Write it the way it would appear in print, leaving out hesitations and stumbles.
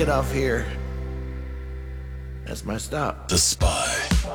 get off here. That's my stop. The Spy.